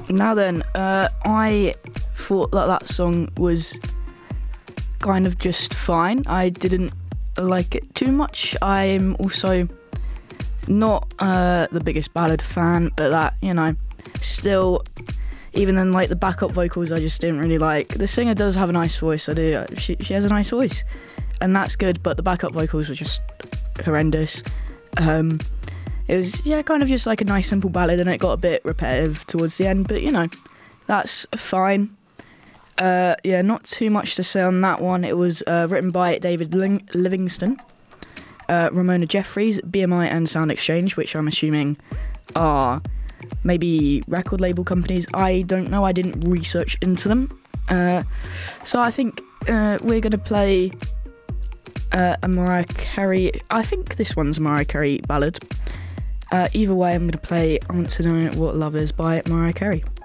Now then, I thought that song was kind of just fine. I didn't like it too much. I'm also not the biggest ballad fan, but that, still, even then, like, the backup vocals I just didn't really like. The singer does have a nice voice, I do. She has a nice voice, and that's good, but the backup vocals were just horrendous. It was, kind of just like a nice simple ballad, and it got a bit repetitive towards the end, but, that's fine. Not too much to say on that one. It was written by David Livingston, Ramona Jeffries, BMI and Sound Exchange, which I'm assuming are maybe record label companies. I don't know, I didn't research into them. So I think we're going to play a Mariah Carey. I think this one's a Mariah Carey ballad. Either way, I'm going to play I Want to Know What Love Is by Mariah Carey.